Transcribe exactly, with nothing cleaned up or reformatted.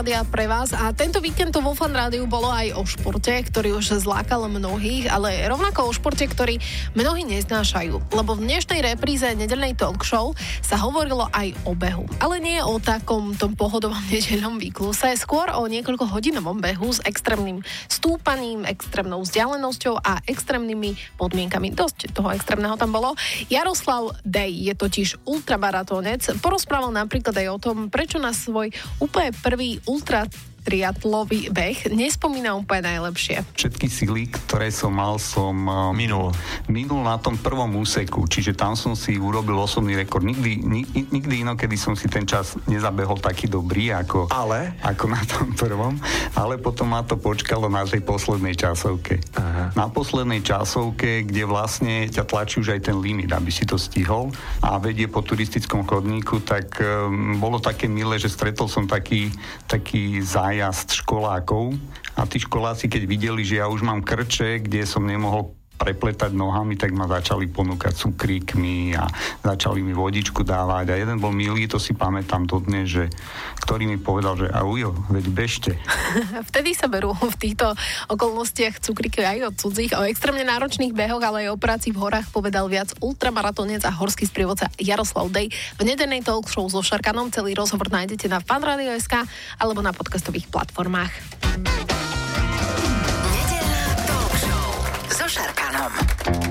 Ja pre vás a tento víkend to vo Fan Rádiu bolo aj o športe, ktorý už zlákal mnohých, ale rovnako o športe, ktorý mnohí neznášajú, lebo v dnešnej repríze nedeľnej talk show sa hovorilo aj o behu, ale nie o takom tom pohodovom nedeľnom výkluse, skôr o niekoľko hodinovom behu s extrémnym stúpaním, extrémnou vzdialenosťou a extrémnymi podmienkami. Dosť toho extrémneho tam bolo. Jaroslav Dej je totiž ultramaratónec, porozprával napríklad aj o tom, prečo na svoj úplne prvý ultra triatlový beh nespomína úplne najlepšie. Všetky sily, ktoré som mal, som minul. Minul na tom prvom úseku, čiže tam som si urobil osobný rekord. Nikdy, ni, nikdy inokedy som si ten čas nezabehol taký dobrý, ako, ale? ako na tom prvom, ale potom ma to počkalo na tej poslednej časovke. Aha. Na poslednej časovke, kde vlastne ťa tlačí už aj ten limit, aby si to stihol a vedie po turistickom chodníku, tak um, bolo také milé, že stretol som taký, taký zájazd jazd školákov a tí školáci, keď videli, že ja už mám krče, kde som nemohol prepletať nohami, tak ma začali ponúkať cukríkmi a začali mi vodičku dávať a jeden bol milý, to si pamätám dodnes, že ktorý mi povedal, že a ujo, veď bežte. Vtedy sa berú v týchto okolnostiach cukríky aj od cudzích. O extrémne náročných behoch, ale aj o práci v horách povedal viac ultramaratónec a horský sprievodca Jaroslav Dej. V nedeľnej talk show so Šarkanom celý rozhovor nájdete na fanradio bodka es ká alebo na podcastových platformách. Nedeľná talk show so Šarkanom.